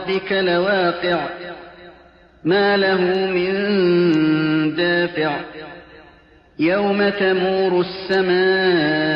ربك لواقع ما له من دافع يوم تمور السماء